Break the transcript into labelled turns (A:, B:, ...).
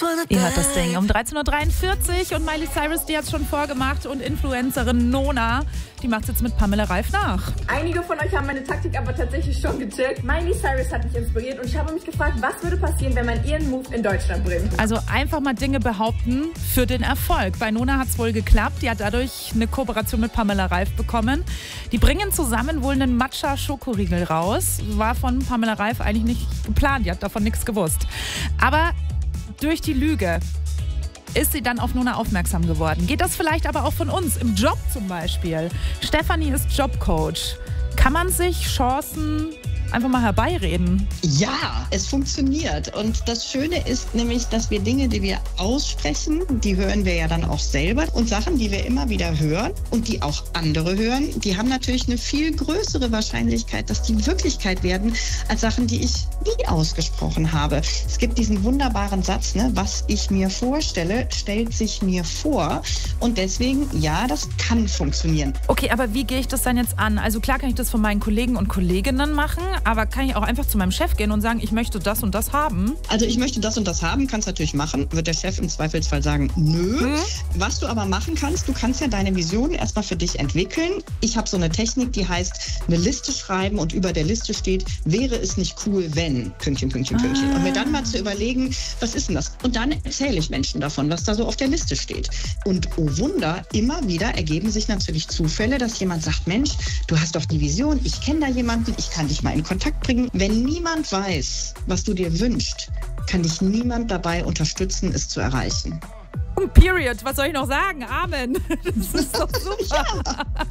A: Ihr hört das Ding um 13:43 Uhr und Miley Cyrus, die hat es schon vorgemacht, und Influencerin Nona, die macht es jetzt mit Pamela Reif nach.
B: Einige von euch haben meine Taktik aber tatsächlich schon gecheckt. Miley Cyrus hat mich inspiriert und ich habe mich gefragt, was würde passieren, wenn man ihren Move in Deutschland bringt.
A: Also einfach mal Dinge behaupten für den Erfolg. Bei Nona hat es wohl geklappt. Die hat dadurch eine Kooperation mit Pamela Reif bekommen. Die bringen zusammen wohl einen Matcha-Schokoriegel raus. War von Pamela Reif eigentlich nicht geplant. Die hat davon nichts gewusst. Aber durch die Lüge ist sie dann auf Nona aufmerksam geworden. Geht das vielleicht aber auch von uns, im Job zum Beispiel? Stefanie ist Jobcoach. Kann man sich Chancen einfach mal herbeireden?
C: Ja, es funktioniert. Und das Schöne ist nämlich, dass wir Dinge, die wir aussprechen, die hören wir ja dann auch selber. Und Sachen, die wir immer wieder hören und die auch andere hören, die haben natürlich eine viel größere Wahrscheinlichkeit, dass die Wirklichkeit werden, als Sachen, die ich nie ausgesprochen habe. Es gibt diesen wunderbaren Satz, ne? Was ich mir vorstelle, stellt sich mir vor. Und deswegen, ja, das kann funktionieren.
A: Okay, aber wie gehe ich das dann jetzt an? Also klar kann ich das von meinen Kollegen und Kolleginnen machen, aber kann ich auch einfach zu meinem Chef gehen und sagen, ich möchte das und das haben?
C: Also ich möchte das und das haben, kannst natürlich machen. Wird der Chef im Zweifelsfall sagen, nö. Was du aber machen kannst, du kannst ja deine Vision erstmal für dich entwickeln. Ich habe so eine Technik, die heißt, eine Liste schreiben und über der Liste steht, wäre es nicht cool, wenn, Pünktchen, Pünktchen, Pünktchen. Und mir dann mal zu überlegen, was ist denn das? Und dann erzähle ich Menschen davon, was da so auf der Liste steht. Und oh Wunder, immer wieder ergeben sich natürlich Zufälle, dass jemand sagt, Mensch, du hast doch die Vision, ich kenne da jemanden, ich kann dich mal in Kontakt bringen. Wenn niemand weiß, was du dir wünschst, kann dich niemand dabei unterstützen, es zu erreichen.
A: Period. Was soll ich noch sagen? Amen. Das ist doch super.
C: Ja.